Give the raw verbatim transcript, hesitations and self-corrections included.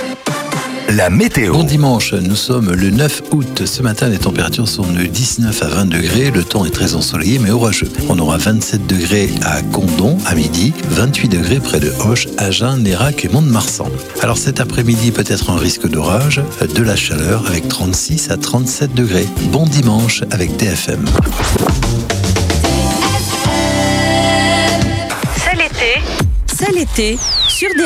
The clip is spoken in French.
La météo. Bon dimanche, nous sommes le neuf août. Ce matin, les températures sont de dix-neuf à vingt degrés. Le temps est très ensoleillé mais orageux. On aura vingt-sept degrés à Condom à midi, vingt-huit degrés près de Auch, Agen, Nérac et Mont-de-Marsan. Alors cet après-midi, peut-être un risque d'orage, de la chaleur avec trente-six à trente-sept degrés. Bon dimanche avec D F M. C'est l'été. C'est l'été sur des